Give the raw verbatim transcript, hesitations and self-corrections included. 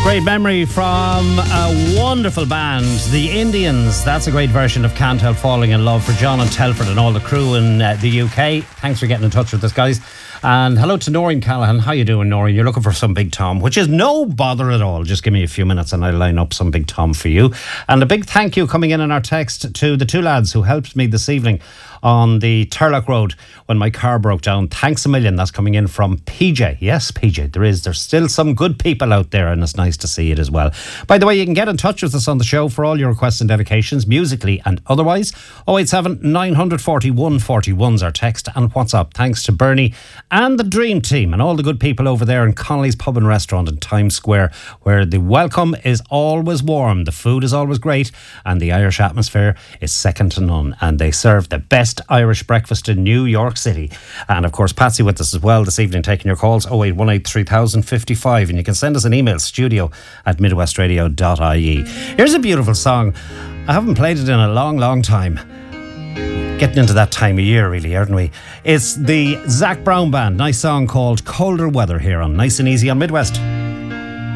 Great memory from a wonderful band, the Indians. That's a great version of Can't Help Falling in Love for John and Telford and all the crew in uh, the U K. Thanks for getting in touch with us, guys. And hello to Noreen Callahan. How you doing, Noreen? You're looking for some Big Tom, which is no bother at all. Just give me a few minutes and I'll line up some Big Tom for you. And a big thank you coming in on our text to the two lads who helped me this evening on the Turlock Road when my car broke down. Thanks a million. That's coming in from P J. Yes, P J, there is. There's still some good people out there and it's nice to see it as well. By the way, you can get in touch with us on the show for all your requests and dedications, musically and otherwise. oh eight seven, nine four one, four one is our text and WhatsApp. Thanks to Bernie and the Dream Team and all the good people over there in Connolly's Pub and Restaurant in Times Square, where the welcome is always warm, the food is always great, and the Irish atmosphere is second to none. And they serve the best Irish breakfast in New York City. And of course, Patsy with us as well this evening, taking your calls oh eight one eight, three thousand fifty-five, and you can send us an email, studio at midwestradio dot I E. Here's a beautiful song. I haven't played it in a long, long time. Getting into that time of year, really, aren't we? It's the Zac Brown Band. Nice song called Colder Weather here on Nice and Easy on Midwest.